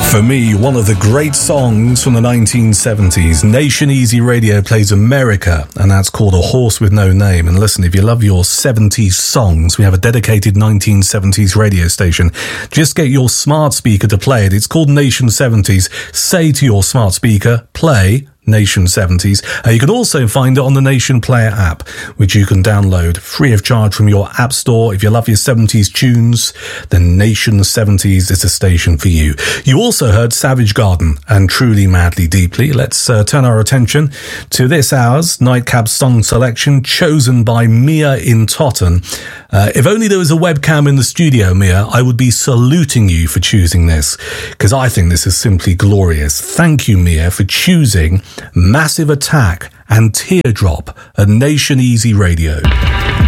For me, one of the great songs from the 1970s. Nation Easy Radio plays America, and that's called A Horse With No Name. And listen, if you love your 70s songs, we have a dedicated 1970s radio station. Just get your smart speaker to play it. It's called Nation 70s. Say to your smart speaker, play Nation 70s. You can also find it on the Nation Player app, which you can download free of charge from your app store. If you love your 70s tunes, then Nation 70s is a station for you. You also heard Savage Garden and Truly Madly Deeply. Let's turn our attention to this hour's Nightcap song selection, chosen by Mia in Totten. If only there was a webcam in the studio, Mia, I would be saluting you for choosing this, because I think this is simply glorious. Thank you, Mia, for choosing Massive Attack and Teardrop at Nation Easy Radio.